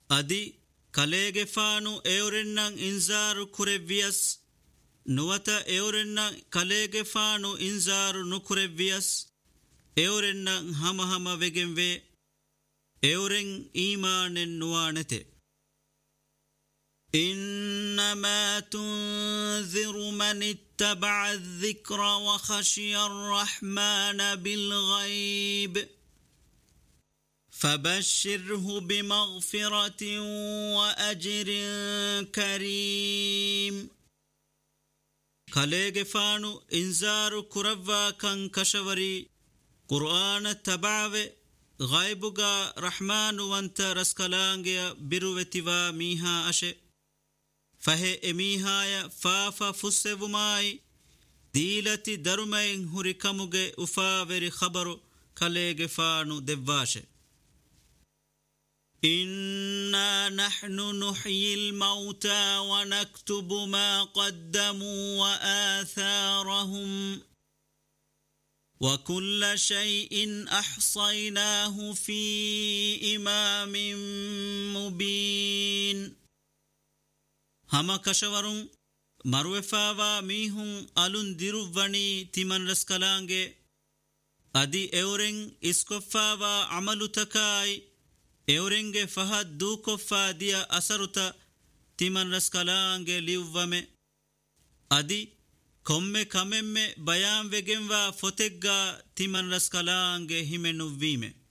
adi kalege faanu eurennan inzaru kurevvias nuwata eurennan kalege faanu inzaru nukurevvias eurennan hama vegenve euren imanen nuwanete إنما تنذر من اتبع الذكر وخشي الرحمن بالغيب فبشره بمغفرة وأجر كريم كاليغ فانو إنذار كرفا كان كشوري قرآن التبعوه غيبغا رحمن وانت رسكلانجيا بروتيوا ميها أشي فهي اميهايا فافا فسوماي ديلتي درمين هريكموغي افاوري خبرو كاليغ فانو دواشه إنا نحن نحيي الموتى ونكتب ما قدموا وآثارهم وكل شيء أحصيناه في إمام مبين hama kashawarun maruefawa mihun alun diruvani timan raskalange adi euren iskoffawa amalu takai eurenge fahad dukoffa dia asaruta timan raskalange liuvvame adi komme kamemme bayan vegenwa fotegga timan raskalange himenuvvime